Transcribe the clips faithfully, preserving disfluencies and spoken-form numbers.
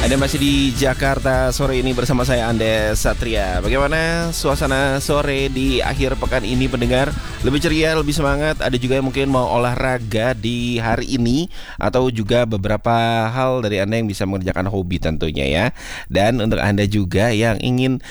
Anda masih di Jakarta sore ini bersama saya Andes Satria. Bagaimana suasana sore di akhir pekan ini pendengar? Lebih ceria, lebih semangat? Ada juga yang mungkin mau olahraga di hari ini, atau juga beberapa hal dari Anda yang bisa mengerjakan hobi tentunya ya. Dan untuk Anda juga yang ingin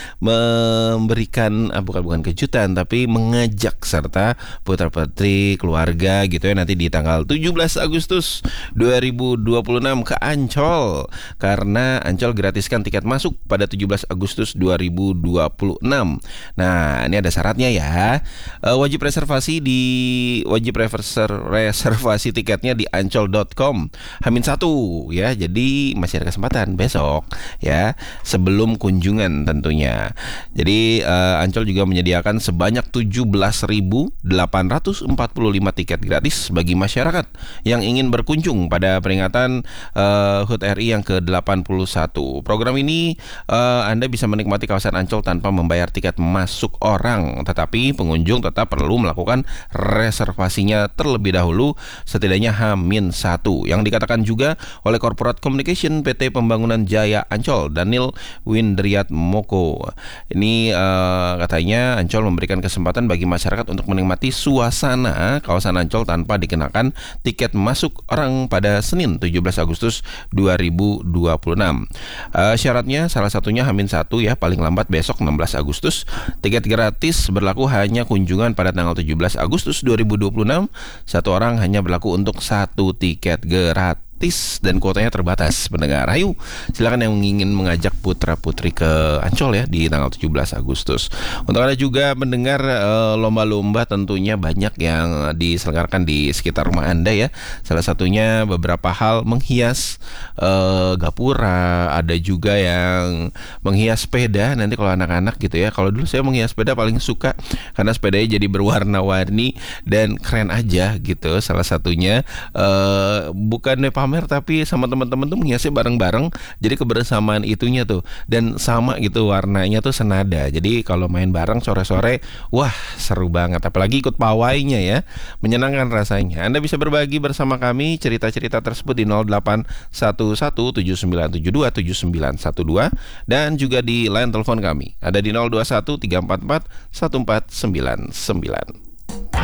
memberikan ah, bukan bukan kejutan, tapi mengajak serta putra-putri keluarga gitu ya, nanti di tanggal tujuh belas Agustus dua ribu dua puluh enam ke Ancol. Karena Ancol gratiskan tiket masuk pada tujuh belas Agustus dua ribu dua puluh enam. Nah, ini ada syaratnya ya. E, wajib reservasi di wajib reserv, reservasi tiketnya di ancol dot com Hamin satu ya. Jadi masih ada kesempatan besok ya, sebelum kunjungan tentunya. Jadi e, Ancol juga menyediakan sebanyak tujuh belas ribu delapan ratus empat puluh lima tiket gratis bagi masyarakat yang ingin berkunjung pada peringatan e, H U T R I yang ke delapan puluh satu. Program ini uh, Anda bisa menikmati kawasan Ancol tanpa membayar tiket masuk orang, tetapi pengunjung tetap perlu melakukan reservasinya terlebih dahulu setidaknya Hamin satu, yang dikatakan juga oleh Corporate Communication P T Pembangunan Jaya Ancol, Daniel Windriat Moko. Ini uh, katanya Ancol memberikan kesempatan bagi masyarakat untuk menikmati suasana kawasan Ancol tanpa dikenakan tiket masuk orang pada Senin tujuh belas Agustus dua ribu dua puluh enam. Uh, syaratnya salah satunya Hamin satu ya, paling lambat besok enam belas Agustus. Tiket gratis berlaku hanya kunjungan pada tanggal tujuh belas Agustus dua ribu dua puluh enam. Satu orang hanya berlaku untuk satu tiket gratis dan kuotanya terbatas pendengar. Ayo silakan yang ingin mengajak putra-putri ke Ancol ya di tanggal tujuh belas Agustus. Untuk Anda juga mendengar uh, lomba-lomba tentunya banyak yang diselenggarakan di sekitar rumah Anda ya. Salah satunya beberapa hal menghias uh, gapura, ada juga yang menghias sepeda nanti kalau anak-anak gitu ya. Kalau dulu saya menghias sepeda paling suka karena sepedanya jadi berwarna-warni dan keren aja gitu. Salah satunya uh, bukan pamer tapi sama teman-teman tuh menghiasnya bareng-bareng, jadi kebersamaan itunya tuh dan sama gitu, warnanya tuh senada. Jadi kalau main bareng sore-sore, wah seru banget, apalagi ikut pawainya ya, menyenangkan rasanya. Anda bisa berbagi bersama kami cerita-cerita tersebut di nol delapan satu satu tujuh sembilan tujuh dua tujuh sembilan satu dua dan juga di line telepon kami ada di nol dua satu tiga empat empat satu empat sembilan sembilan.